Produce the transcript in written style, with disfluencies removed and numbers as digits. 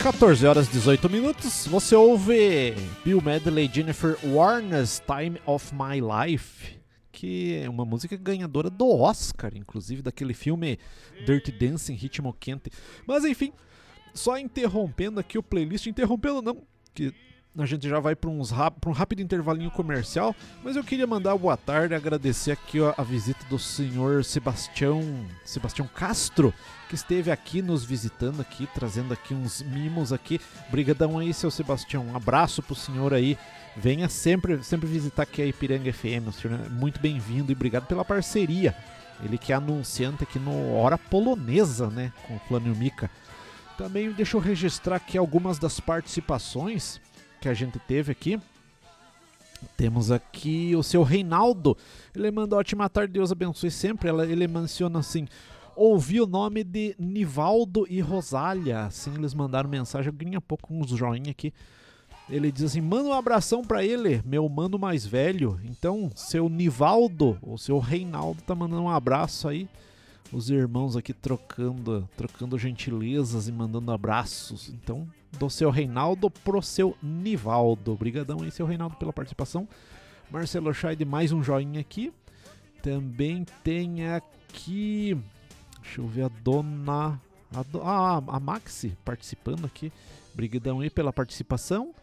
14 horas 18 minutos, você ouve Bill Medley, Jennifer Warnes, Time of My Life, que é uma música ganhadora do Oscar, inclusive daquele filme Dirty Dancing, Ritmo Quente. Mas enfim, só interrompendo aqui o playlist, interrompendo não, que a gente já vai para um rápido intervalinho comercial, mas eu queria mandar boa tarde, agradecer aqui a visita do senhor Sebastião Castro, que esteve aqui nos visitando aqui, trazendo aqui uns mimos aqui. Brigadão aí, seu Sebastião, um abraço pro senhor aí, venha sempre visitar aqui a Ipiranga FM, o senhor é muito bem-vindo e obrigado pela parceria. Ele que é anunciante aqui no Hora Polonesa, né, com o Plano Mica. Também deixa eu registrar aqui algumas das participações que a gente teve aqui. Temos aqui o seu Reinaldo, ele manda ótima tarde, Deus abençoe sempre. Ele menciona assim: ouvi o nome de Nivaldo e Rosália, assim eles mandaram mensagem, eu ganhei há pouco uns joinha aqui. Ele diz assim: manda um abração pra ele, meu mano mais velho. Então, seu Nivaldo, ou seu Reinaldo tá mandando um abraço aí. Os irmãos aqui trocando gentilezas e mandando abraços. Então, do seu Reinaldo pro seu Nivaldo. Obrigadão aí, seu Reinaldo, pela participação. Marcelo Scheid, mais um joinha aqui. Também tem aqui, deixa eu ver, a Maxi participando aqui. Obrigadão aí pela participação.